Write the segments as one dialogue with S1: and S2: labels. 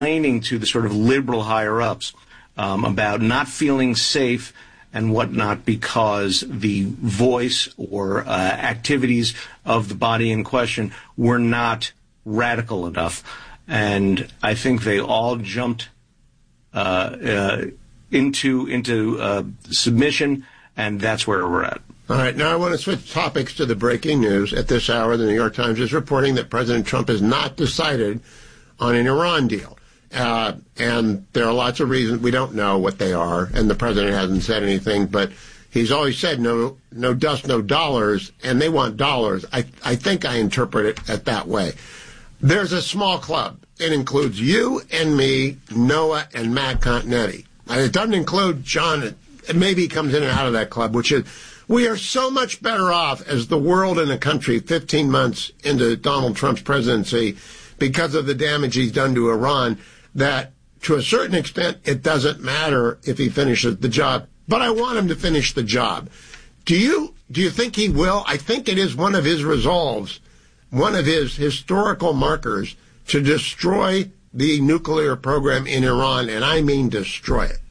S1: complaining to the sort of liberal higher-ups about not feeling safe and whatnot because the voice or activities of the body in question were not radical enough. And I think they all jumped into submission, and that's where we're at.
S2: All right, now I want to switch topics to the breaking news. At this hour, the New York Times is reporting that President Trump has not decided on an Iran deal. And there are lots of reasons. We don't know what they are, and the president hasn't said anything, but he's always said no dust, no dollars, and they want dollars. I think I interpret it that way. There's a small club. It includes you and me, Noah, and Matt Continetti. It doesn't include John. Maybe he comes in and out of that club, which is, we are so much better off as the world and the country 15 months into Donald Trump's presidency because of the damage he's done to Iran, that to a certain extent it doesn't matter if he finishes the job. But I want him to finish the job. Do you think he will? I think it is one of his resolves, one of his historical markers, to destroy the nuclear program in Iran, and I mean destroy it.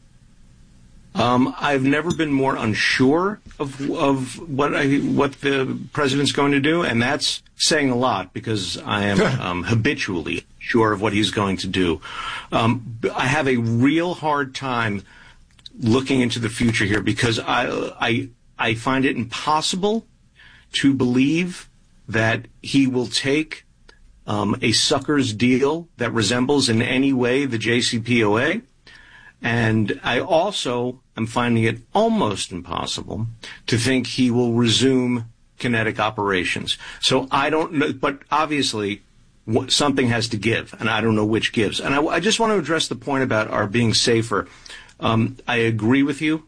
S1: I've never been more unsure of what the president's going to do, and that's saying a lot because I am habitually sure of what he's going to do. I have a real hard time looking into the future here because I find it impossible to believe that he will take a sucker's deal that resembles in any way the JCPOA. And I also am finding it almost impossible to think he will resume kinetic operations. So I don't know, but obviously something has to give, and I don't know which gives. And I just want to address the point about our being safer. I agree with you.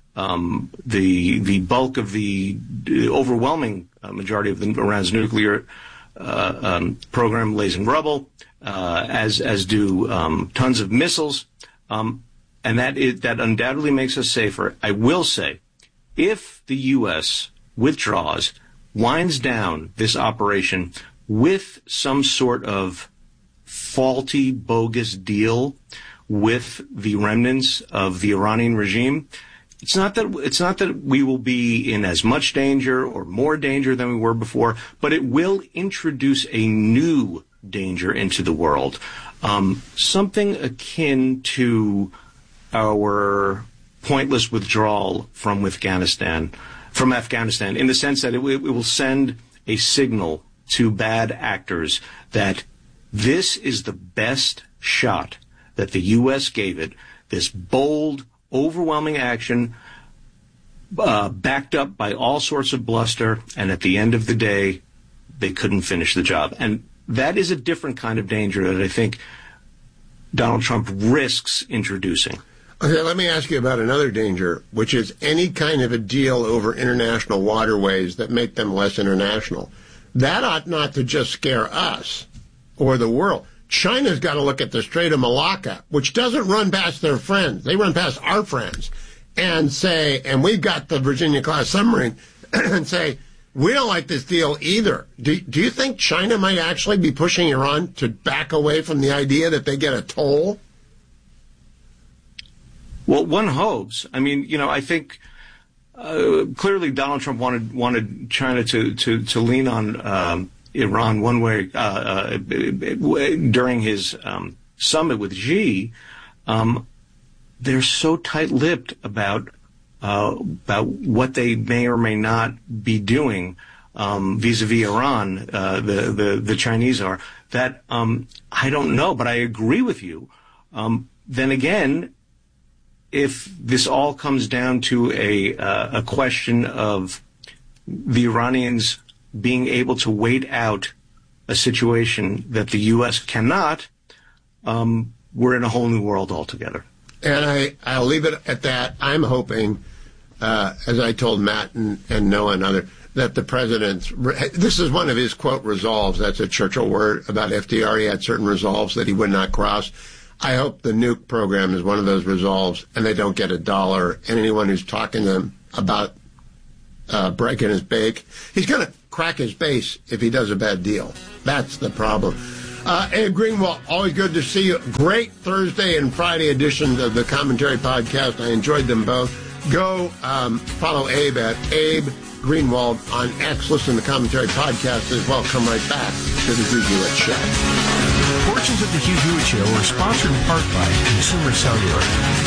S1: The bulk of the overwhelming majority of Iran's nuclear program lays in rubble, as do tons of missiles. And that undoubtedly makes us safer. I will say, if the U.S. withdraws, winds down this operation with some sort of faulty, bogus deal with the remnants of the Iranian regime, it's not that we will be in as much danger or more danger than we were before, but it will introduce a new danger into the world, something akin to our pointless withdrawal from Afghanistan, in the sense that it will send a signal to bad actors that this is the best shot that the U.S. gave it, this bold, overwhelming action, backed up by all sorts of bluster, and at the end of the day, they couldn't finish the job. And that is a different kind of danger that I think Donald Trump risks introducing.
S2: Okay, let me ask you about another danger, which is any kind of a deal over international waterways that make them less international. That ought not to just scare us or the world. China's got to look at the Strait of Malacca, which doesn't run past their friends. They run past our friends and say, and we've got the Virginia-class submarine, and say, we don't like this deal either. Do you think China might actually be pushing Iran to back away from the idea that they get a toll?
S1: Well, one hopes. I mean, I think clearly Donald Trump wanted China to lean on Iran one way during his summit with Xi. They're so tight-lipped about what they may or may not be doing vis-a-vis Iran. The Chinese are that I don't know, but I agree with you. Then again, if this all comes down to a question of the Iranians being able to wait out a situation that the U.S. cannot, we're in a whole new world altogether.
S2: And I'll leave it at that. I'm hoping, as I told Matt and Noah and others, that the president's, this is one of his, quote, resolves. That's a Churchill word about FDR. He had certain resolves that he would not cross. I hope the nuke program is one of those resolves, and they don't get $1. And anyone who's talking to them about breaking his bake, he's going to crack his base if he does a bad deal. That's the problem. Abe Greenwald, always good to see you. Great Thursday and Friday editions of the Commentary Podcast. I enjoyed them both. Go follow Abe at Abe Greenwald on X. Listen to the Commentary Podcast as well. Come right back to the Hugh Hewitt Show.
S3: Portions of the Hugh Hewitt Show are sponsored in part by Consumer Cellular.